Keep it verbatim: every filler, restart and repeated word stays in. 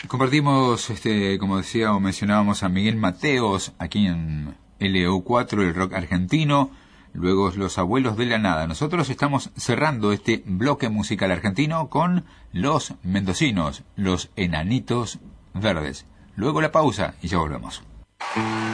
Compartimos, este, como decía o mencionábamos, a Miguel Mateos aquí en L O cuatro, el rock argentino, luego Los Abuelos de la Nada. Nosotros estamos cerrando este bloque musical argentino con Los Mendocinos, Los Enanitos Verdes. Luego la pausa y ya volvemos.